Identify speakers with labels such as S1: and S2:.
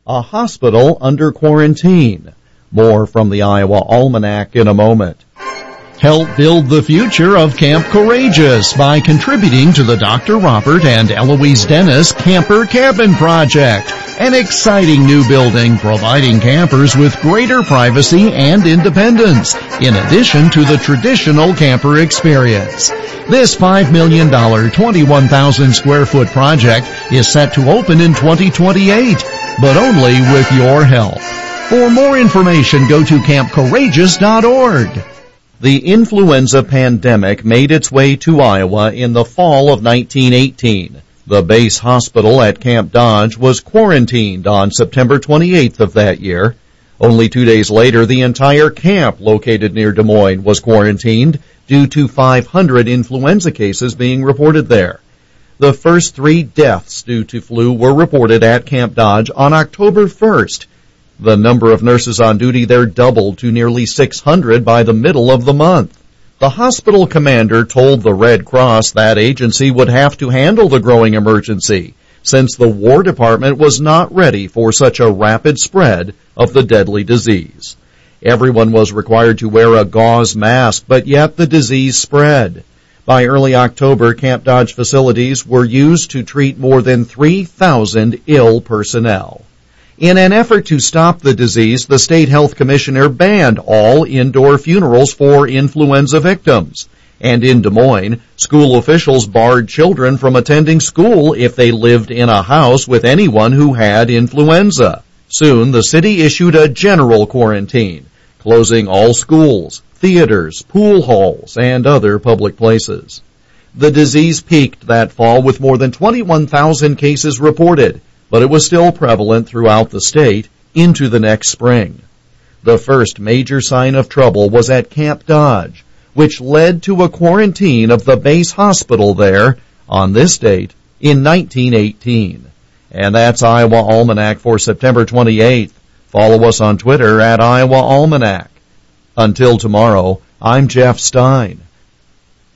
S1: A hospital under quarantine. More from the Iowa Almanac in a moment. Help build the future of Camp Courageous by contributing to the Dr. Robert and Eloise Dennis Camper Cabin Project, an exciting new building providing campers with greater privacy and independence, in addition to the traditional camper experience. This $5 million, 21,000 square foot project is set to open in 2028, but only with your help. For more information, go to campcourageous.org. The influenza pandemic made its way to Iowa in the fall of 1918. The base hospital at Camp Dodge was quarantined on September 28th of that year. Only 2 days later, the entire camp located near Des Moines was quarantined due to 500 influenza cases being reported there. The first 3 deaths due to flu were reported at Camp Dodge on October 1st. The number of nurses on duty there doubled to nearly 600 by the middle of the month. The hospital commander told the Red Cross that agency would have to handle the growing emergency, since the War Department was not ready for such a rapid spread of the deadly disease. Everyone was required to wear a gauze mask, but yet the disease spread. By early October, Camp Dodge facilities were used to treat more than 3,000 ill personnel. In an effort to stop the disease, the state health commissioner banned all indoor funerals for influenza victims. And in Des Moines, school officials barred children from attending school if they lived in a house with anyone who had influenza. Soon, the city issued a general quarantine, closing all schools, theaters, pool halls, and other public places. The disease peaked that fall with more than 21,000 cases reported, but it was still prevalent throughout the state into the next spring. The first major sign of trouble was at Camp Dodge, which led to a quarantine of the base hospital there on this date in 1918. And that's Iowa Almanac for September 28th. Follow us on Twitter at Iowa Almanac. Until tomorrow, I'm Jeff Stein.